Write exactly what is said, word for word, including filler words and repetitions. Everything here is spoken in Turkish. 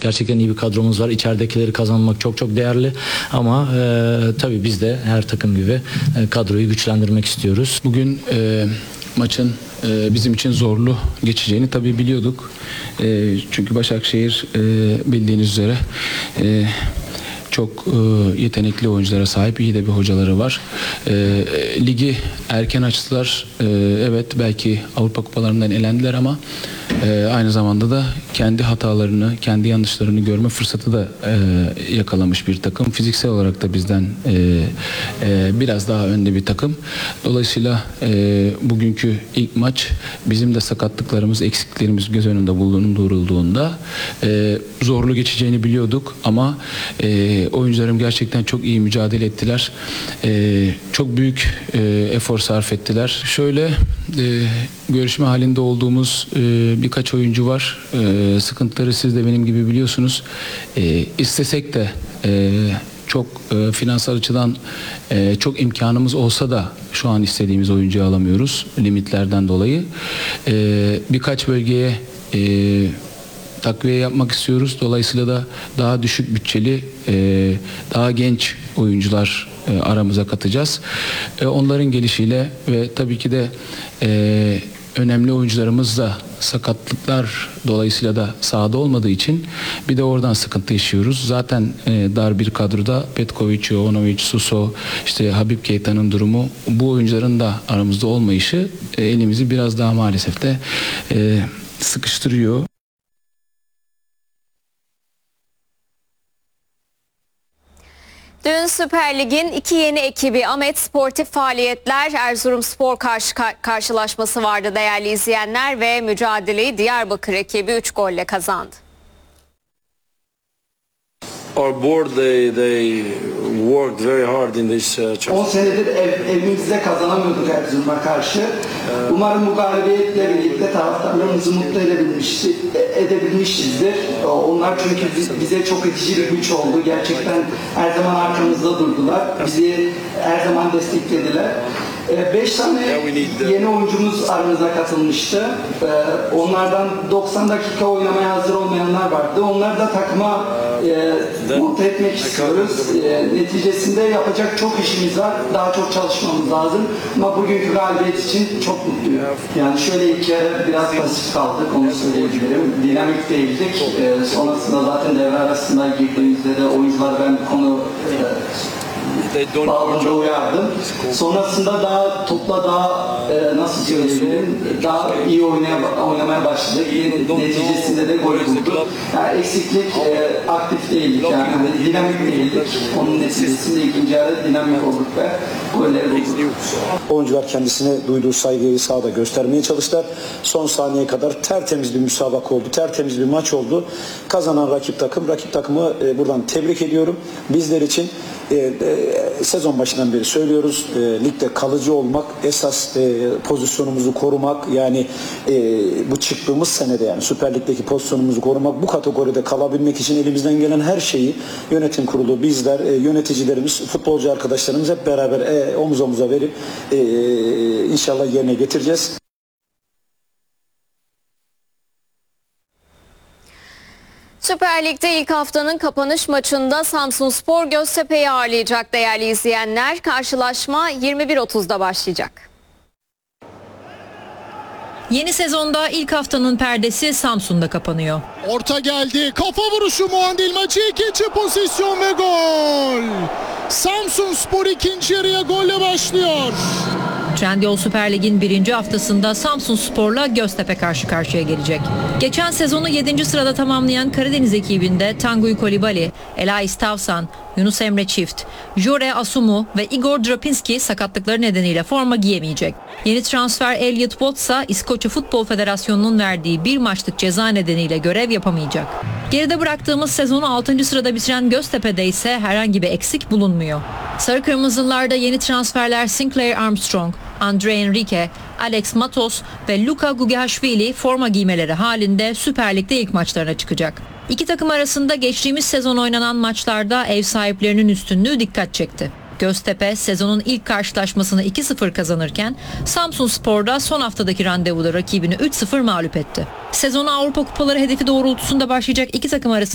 Gerçekten iyi bir kadromuz var. İçeridekileri kazanmak çok çok değerli. Ama e, tabii biz de her takım gibi e, kadroyu güçlendirmek istiyoruz. Bugün e, maçın e, bizim için zorlu geçeceğini tabii biliyorduk. E, çünkü Başakşehir e, bildiğiniz üzere e, çok e, yetenekli oyunculara sahip, iyi de bir hocaları var. E, ligi erken açtılar. E, evet, belki Avrupa kupalarından elendiler ama e, aynı zamanda da kendi hatalarını, kendi yanlışlarını görme fırsatı da e, yakalamış bir takım. Fiziksel olarak da bizden e, e, biraz daha önde bir takım. Dolayısıyla e, bugünkü ilk maç bizim de sakatlıklarımız, eksiklerimiz göz önünde bulundurulduğunda e, zorlu geçeceğini biliyorduk ama e, oyuncularım gerçekten çok iyi mücadele ettiler. E, çok büyük e, efor sarf ettiler. Şöyle e, görüşme halinde olduğumuz e, birkaç oyuncu var. E, sıkıntıları siz de benim gibi biliyorsunuz. E, istesek de e, çok e, finansal açıdan e, çok imkanımız olsa da şu an istediğimiz oyuncuyu alamıyoruz limitlerden dolayı. E, birkaç bölgeye e, takviye yapmak istiyoruz. Dolayısıyla da daha düşük bütçeli, e, daha genç oyuncular e, aramıza katacağız. E, onların gelişiyle ve tabii ki de e, önemli oyuncularımız da sakatlıklar dolayısıyla da sahada olmadığı için bir de oradan sıkıntı yaşıyoruz. Zaten e, dar bir kadroda Petkovic, Jovanovic, Suso, işte Habib Keita'nın durumu, bu oyuncuların da aramızda olmayışı e, elimizi biraz daha maalesef de e, sıkıştırıyor. Dün Süper Lig'in iki yeni ekibi Ahmet Sportif Faaliyetler Erzurumspor karşı karşılaşması vardı değerli izleyenler ve mücadeleyi Diyarbakır ekibi üç golle kazandı. Our board they they worked very hard in this uh, on senedir ev, evimizde kazanamıyorduk Erzurum'a karşı. Umarım bu galibiyetle birlikte taraftarlarımızı mutlu edebilmiş, edebilmişizdir. Onlar çünkü bize çok itici bir güç oldu. Gerçekten her zaman arkamızda durdular. Bizi her zaman desteklediler. Beş tane yeni oyuncumuz aramıza katılmıştı. Onlardan doksan dakika oynamaya hazır olmayanlar vardı. Onları da takıma monte etmek istiyoruz. Neticesinde yapacak çok işimiz var. Daha çok çalışmamız lazım. Ama bugünkü galibiyet için çok mutluyum. Yani şöyle ilk yarı biraz pasif kaldık, onu söyleyebilirim. Dinamik değildik. Sonrasında zaten devre arasında girdiğimizde de oyuncular ben bu konu bağlamda uyardım. Sonrasında daha topla daha e, nasıl söyleyebilirim, daha iyi oynaya, oynamaya başladık. Neticesinde de gol bulduk. Yani eksiklik, e, aktif değildik yani dinamik değildik. Onun neticesinde ikinci yarı dinamik olduk ve golleri bulduk. Oyuncular kendisine duyduğu saygıyı sahada göstermeye çalıştılar. Son saniyeye kadar tertemiz bir müsabaka oldu. Tertemiz bir maç oldu. Kazanan rakip takım. Rakip takımı e, buradan tebrik ediyorum. Bizler için E, e, sezon başından beri söylüyoruz, e, ligde kalıcı olmak, esas e, pozisyonumuzu korumak, yani e, bu çıktığımız senede yani Süper Lig'deki pozisyonumuzu korumak, bu kategoride kalabilmek için elimizden gelen her şeyi yönetim kurulu, bizler, e, yöneticilerimiz, futbolcu arkadaşlarımız hep beraber e, omuz omuza verip e, inşallah yerine getireceğiz. Süper Lig'de ilk haftanın kapanış maçında Samsunspor Göztepe'yi ağırlayacak değerli izleyenler. Karşılaşma yirmi bir otuzda başlayacak. Yeni sezonda ilk haftanın perdesi Samsun'da kapanıyor. Orta geldi, kafa vuruşu Muandil maçı, ikinci pozisyon ve gol. Samsunspor ikinci yarıya golle başlıyor. Trendyol Süper Lig'in birinci haftasında Samsunspor'la Göztepe karşı karşıya gelecek. Geçen sezonu yedinci sırada tamamlayan Karadeniz ekibinde Tanguy Kolibali, Elais Tavsan, Yunus Emre Çift, Jure Asumu ve Igor Drapinski sakatlıkları nedeniyle forma giyemeyecek. Yeni transfer Elliot Botsa, İskoçya Futbol Federasyonu'nun verdiği bir maçlık ceza nedeniyle görev yapamayacak. Geride bıraktığımız sezonu altıncı sırada bitiren Göztepe'de ise herhangi bir eksik bulunmuyor. Sarı Kırmızılılarda yeni transferler Sinclair Armstrong, Andre Enrique, Alex Matos ve Luka Gugashvili forma giymeleri halinde Süper Lig'de ilk maçlarına çıkacak. İki takım arasında geçtiğimiz sezon oynanan maçlarda ev sahiplerinin üstünlüğü dikkat çekti. Göztepe sezonun ilk karşılaşmasını iki sıfır kazanırken Samsunspor'da son haftadaki randevuda rakibini üç sıfır mağlup etti. Sezona Avrupa Kupaları hedefi doğrultusunda başlayacak iki takım arasında